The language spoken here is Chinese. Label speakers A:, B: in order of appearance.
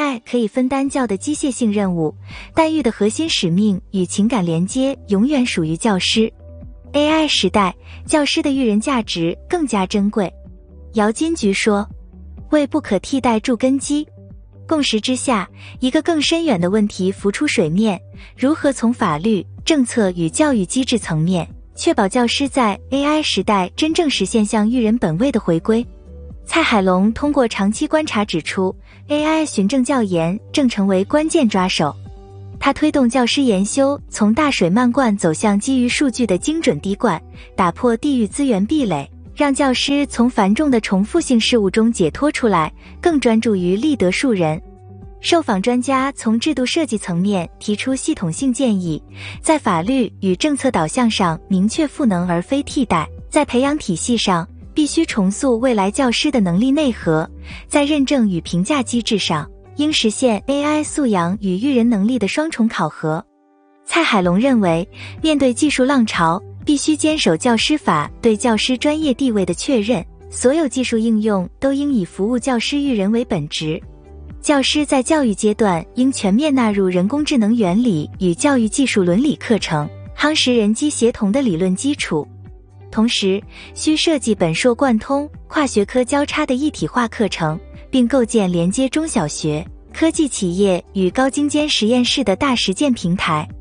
A: AI 可以分担教的机械性任务，但育的核心使命与情感连接永远属于教师。AI 时代，教师的育人价值更加珍贵。姚金菊说，为不可替代筑根基。共识之下，一个更深远的问题浮出水面：如何从法律、政策与教育机制层面，确保教师在 AI 时代真正实现向育人本位的回归？蔡海龙通过长期观察指出， AI 循证教研正成为关键抓手。他推动教师研修从大水漫灌走向基于数据的精准滴灌，打破地域资源壁垒，让教师从繁重的重复性事务中解脱出来，更专注于立德树人。受访专家从制度设计层面提出系统性建议，在法律与政策导向上明确赋能而非替代，在培养体系上必须重塑未来教师的能力内核，在认证与评价机制上应实现 AI 素养与育人能力的双重考核。蔡海龙认为，面对技术浪潮，必须坚守教师法对教师专业地位的确认，所有技术应用都应以服务教师育人为本职。教师在教育阶段应全面纳入人工智能原理与教育技术伦理课程，夯实人机协同的理论基础。同时，需设计本硕贯通、跨学科交叉的一体化课程，并构建连接中小学、科技企业与高精尖实验室的大实践平台。